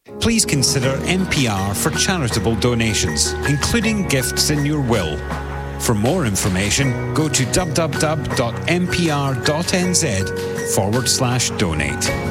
Please consider MPR for charitable donations, including gifts in your will. For more information, go to www.mpr.nz/donate.